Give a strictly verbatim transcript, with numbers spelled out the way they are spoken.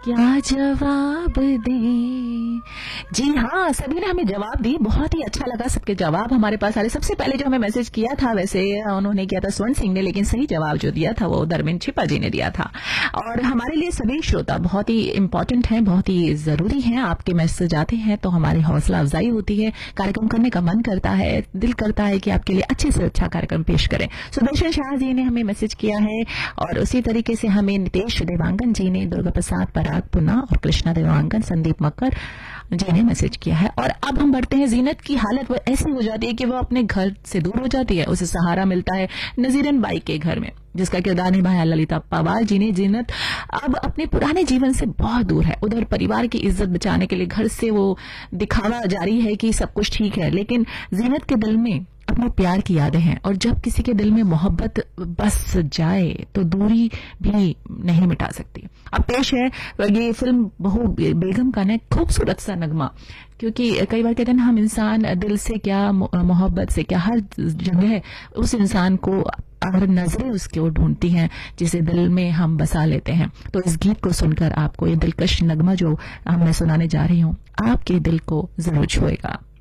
क्या जवाब दें। जी हाँ, सभी ने हमें जवाब दी, बहुत ही अच्छा लगा सबके जवाब हमारे पास आ रहे। सबसे पहले जो हमें मैसेज किया था वैसे उन्होंने किया था स्वर्ण सिंह ने, लेकिन सही जवाब जो दिया था वो धर्मेंद्र छिपा जी ने दिया था। और हमारे लिए सभी श्रोता बहुत ही इंपॉर्टेंट हैं, बहुत ही जरूरी हैं। आपके मैसेज आते हैं तो हमारी हौसला अफजाई होती है, कार्यक्रम करने का मन करता है, दिल करता है कि आपके लिए अच्छे से अच्छा कार्यक्रम पेश करें। सुदर्शन शाह जी ने हमें मैसेज किया है और उसी तरीके से हमें नितेश देवांगन जी ने, दुर्गा प्रसाद पराग पुना और कृष्णा देवांगन, संदीप मक्कर जी ने मैसेज किया है। और अब हम बढ़ते हैं। जीनत की हालत वो ऐसी हो जाती है कि वो अपने घर से दूर हो जाती है, उसे सहारा मिलता है नजीरन बाई के घर में, जिसका किरदार निभाया ललिता पवार जी ने। जीनत अब अपने पुराने जीवन से बहुत दूर है। उधर परिवार की इज्जत बचाने के लिए घर से वो दिखावा जारी है कि सब कुछ ठीक है, लेकिन जीनत के दिल में अपने प्यार की यादें हैं। और जब किसी के दिल में मोहब्बत बस जाए तो दूरी भी नहीं मिटा सकती। अब पेश है ये फिल्म बहू बेगम का ना खूबसूरत सा नगमा, क्योंकि कई बार कहते हैं ना, हम इंसान दिल से क्या, मोहब्बत से क्या, हर जगह उस इंसान को और नजरें उसके ओर ढूंढती हैं जिसे दिल में हम बसा लेते हैं। तो इस गीत को सुनकर आपको ये दिलकश नगमा जो मैं सुनाने जा रही हूँ आपके दिल को जरूर छुएगा।